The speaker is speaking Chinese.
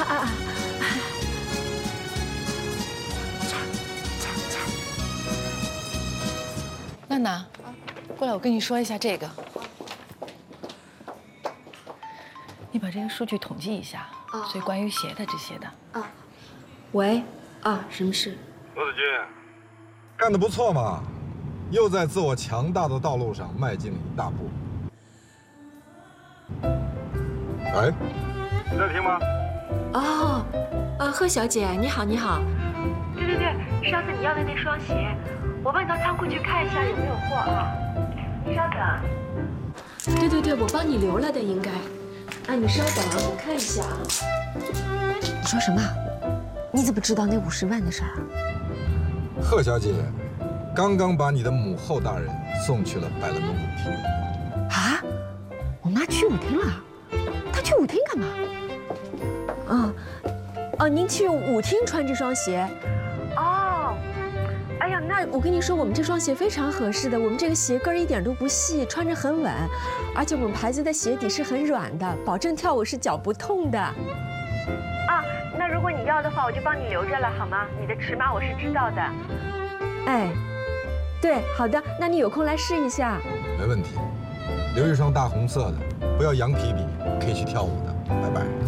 啊！ 娜娜，过来，我跟你说一下这个。你把这些数据统计一下，所以关于鞋的这些的。 喂，什么事？ 罗子君，干得不错嘛，又在自我强大的道路上迈进了一大步。哎，你在听吗？ 贺小姐，你好，你好。 对，上次你要的那双鞋，我帮你到仓库去看一下有没有货啊。你稍等。 对，我帮你留了的应该。你稍等，我看一下啊。 你说什么？你怎么知道那50万的事儿啊？ 贺小姐，刚刚把你的母后大人送去了百乐门舞厅。 啊？我妈去舞厅了？她去舞厅干嘛？您去舞厅穿这双鞋？哎呀，那我跟你说，我们这双鞋非常合适的，我们这个鞋跟一点都不细，穿着很稳，而且我们牌子的鞋底是很软的，保证跳舞是脚不痛的。 那如果你要的话，我就帮你留着了，好吗？你的尺码我是知道的。 对，好的，那你有空来试一下。 没问题，留一双大红色的，不要羊皮底，可以去跳舞的。拜拜。